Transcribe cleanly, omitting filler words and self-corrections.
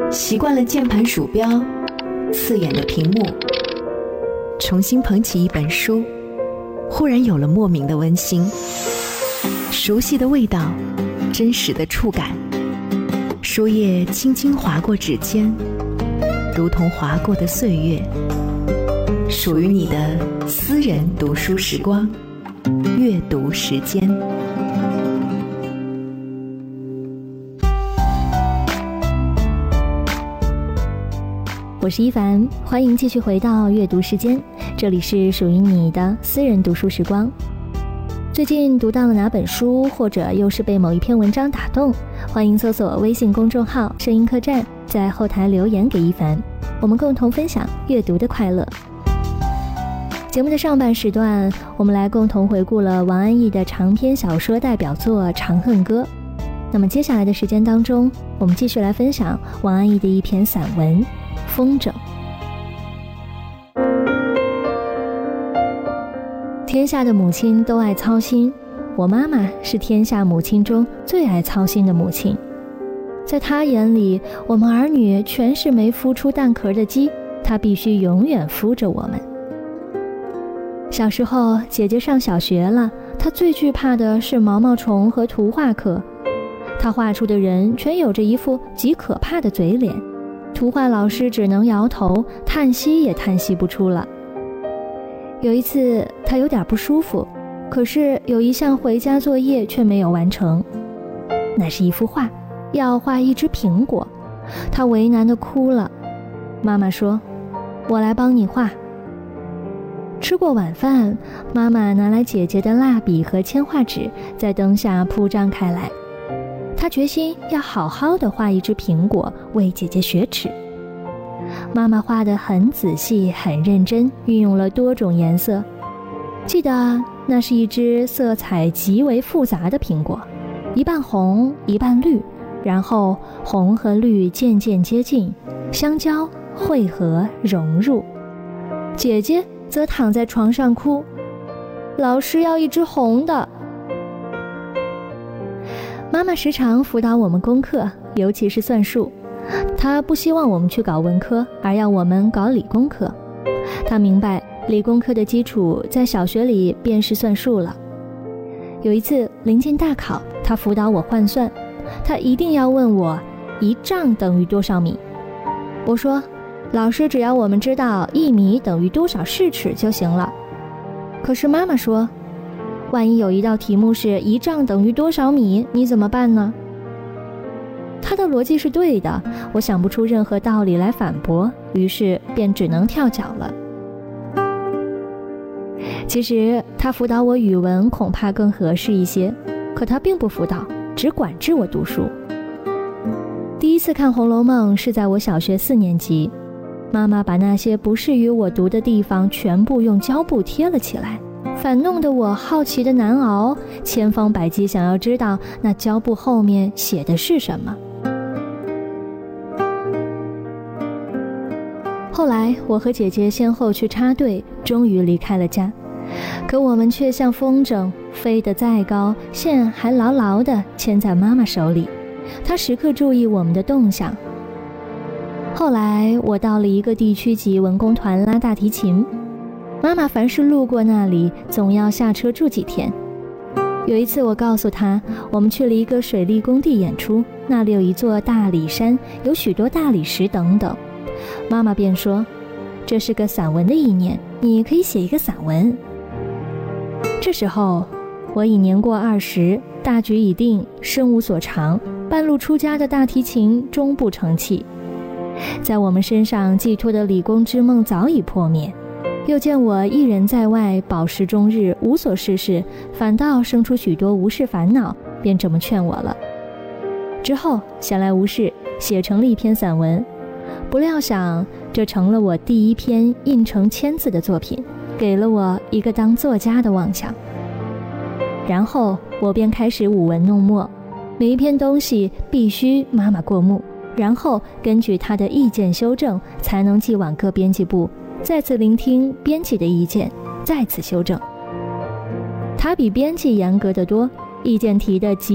习惯了键盘鼠标，刺眼的屏幕，重新捧起一本书，忽然有了莫名的温馨，熟悉的味道，真实的触感，书页轻轻划过指尖，如同划过的岁月，属于你的私人读书时光，阅读时间。 我是一凡，欢迎继续回到阅读时间，这里是属于你的私人读书时光。最近读到了哪本书，或者又是被某一篇文章打动，欢迎搜索微信公众号声音客栈，在后台留言给一凡，我们共同分享阅读的快乐。节目的上半时段，我们来共同回顾了王安忆的长篇小说代表作《长恨歌》。那么接下来的时间当中，我们继续来分享王安忆的一篇散文《风筝》。天下的母亲都爱操心，我妈妈是天下母亲中最爱操心的母亲。在她眼里，我们儿女全是没孵出蛋壳的鸡，她必须永远孵着我们。小时候，姐姐上小学了，她最惧怕的是毛毛虫和图画课。她画出的人全有着一副极可怕的嘴脸，图画老师只能摇头，叹息也叹息不出了。有一次，她有点不舒服，可是有一项回家作业却没有完成。那是一幅画，要画一只苹果，她为难地哭了。妈妈说：“我来帮你画。”吃过晚饭，妈妈拿来姐姐的蜡笔和铅画纸，在灯下铺张开来。她决心要好好的画一只苹果，为姐姐雪耻。妈妈画得很仔细，很认真，运用了多种颜色。记得那是一只色彩极为复杂的苹果，一半红，一半绿，然后红和绿渐渐接近，相交，汇合，融入。姐姐则躺在床上哭，老师要一只红的。妈妈时常辅导我们功课，尤其是算术。她不希望我们去搞文科，而要我们搞理工科。她明白理工科的基础在小学里便是算术了。有一次临近大考，她辅导我换算，她一定要问我1丈等于多少米。我说，老师只要我们知道1米等于多少视尺就行了。可是妈妈说，万一有一道题目是1丈等于多少米，你怎么办呢？她的逻辑是对的，我想不出任何道理来反驳，于是便只能跳脚了。其实她辅导我语文恐怕更合适一些，可她并不辅导，只管制我读书。第一次看《红楼梦》是在我小学4年级，妈妈把那些不适于我读的地方全部用胶布贴了起来，反弄得我好奇的难熬，千方百计想要知道那胶布后面写的是什么。后来我和姐姐先后去插队，终于离开了家，可我们却像风筝，飞得再高，线还牢牢地牵在妈妈手里，她时刻注意我们的动向。后来我到了一个地区级文工团拉大提琴，妈妈凡是路过那里，总要下车住几天。有一次我告诉她，我们去了一个水利工地演出，那里有一座大理山，有许多大理石等等。妈妈便说，这是个散文的意念，你可以写一个散文。这时候我已年过20，大局已定，身无所长，半路出家的大提琴终不成器。在我们身上寄托的理工之梦早已破灭，又见我一人在外，饱食终日，无所事事，反倒生出许多无事烦恼，便这么劝我了。之后闲来无事，写成了一篇散文，不料想这成了我第一篇印成签字的作品，给了我一个当作家的妄想。然后我便开始舞文弄墨，每一篇东西必须妈妈过目，然后根据她的意见修正，才能寄往各编辑部，再次聆听编辑的意见，再次修正。她比编辑严格得多，意见提的极